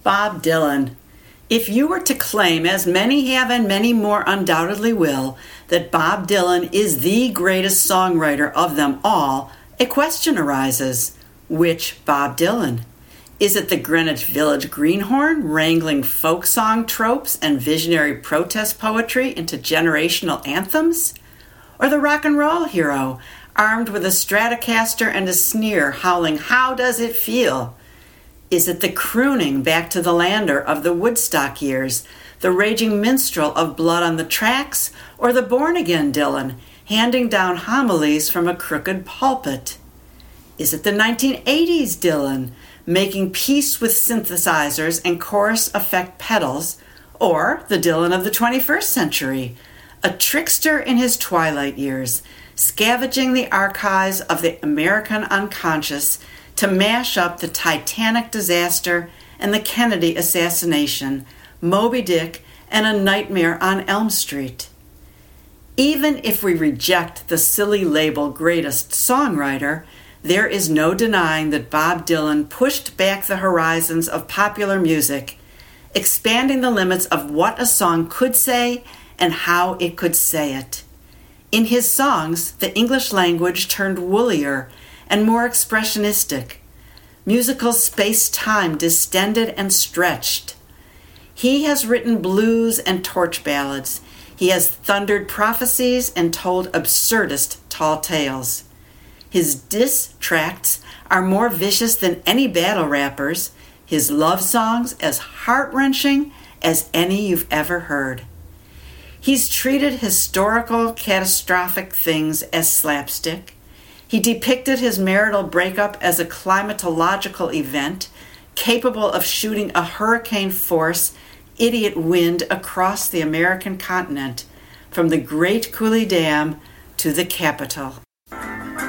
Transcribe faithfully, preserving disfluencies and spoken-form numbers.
Bob Dylan. If you were to claim, as many have and many more undoubtedly will, that Bob Dylan is the greatest songwriter of them all, a question arises. Which Bob Dylan? Is it the Greenwich Village greenhorn wrangling folk song tropes and visionary protest poetry into generational anthems? Or the rock and roll hero, armed with a Stratocaster and a sneer, howling, "How does it feel?" Is it the crooning back to the lander of the Woodstock years, the raging minstrel of Blood on the Tracks, or the born-again Dylan, handing down homilies from a crooked pulpit? Is it the nineteen eighties Dylan, making peace with synthesizers and chorus effect pedals, or the Dylan of the twenty-first century, a trickster in his twilight years, scavenging the archives of the American unconscious to mash up the Titanic disaster and the Kennedy assassination, Moby Dick, and A Nightmare on Elm Street? Even if we reject the silly label greatest songwriter, there is no denying that Bob Dylan pushed back the horizons of popular music, expanding the limits of what a song could say and how it could say it. In his songs, the English language turned woollier and more expressionistic. Musical space-time distended and stretched. He has written blues and torch ballads. He has thundered prophecies and told absurdist tall tales. His diss tracts are more vicious than any battle rappers, his love songs as heart-wrenching as any you've ever heard. He's treated historical, catastrophic things as slapstick. He depicted his marital breakup as a climatological event capable of shooting a hurricane-force idiot wind across the American continent, from the Great Coulee Dam to the Capitol.